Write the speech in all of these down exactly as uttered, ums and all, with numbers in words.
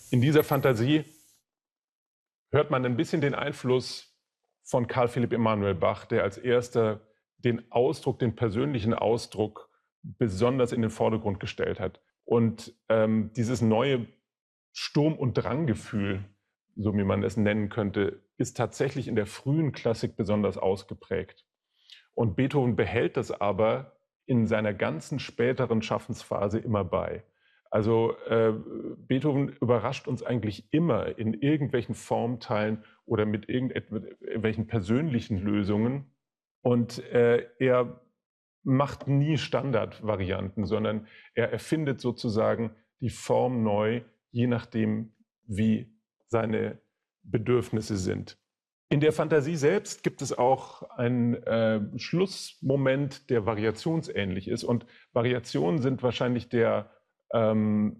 In dieser Fantasie hört man ein bisschen den Einfluss von Carl Philipp Emanuel Bach, der als erster den Ausdruck, den persönlichen Ausdruck besonders in den Vordergrund gestellt hat. Und ähm, dieses neue Sturm- und Dranggefühl, so wie man es nennen könnte, ist tatsächlich in der frühen Klassik besonders ausgeprägt. Und Beethoven behält das aber in seiner ganzen späteren Schaffensphase immer bei. Also äh, Beethoven überrascht uns eigentlich immer in irgendwelchen Formteilen oder mit irgendwelchen persönlichen Lösungen. Und äh, er macht nie Standardvarianten, sondern er erfindet sozusagen die Form neu, je nachdem, wie seine Bedürfnisse sind. In der Fantasie selbst gibt es auch einen äh, Schlussmoment, der variationsähnlich ist. Und Variationen sind wahrscheinlich der, ähm,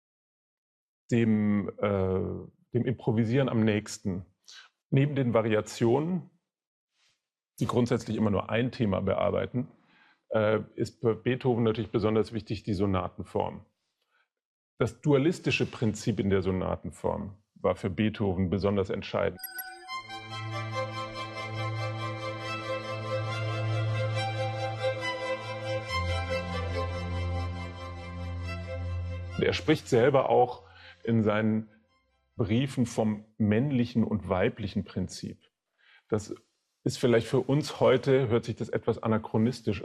dem, äh, dem Improvisieren am nächsten. Neben den Variationen, die grundsätzlich immer nur ein Thema bearbeiten, äh, ist bei Beethoven natürlich besonders wichtig die Sonatenform. Das dualistische Prinzip in der Sonatenform war für Beethoven besonders entscheidend. Er spricht selber auch in seinen Briefen vom männlichen und weiblichen Prinzip. Das ist vielleicht für uns heute, hört sich das etwas anachronistisch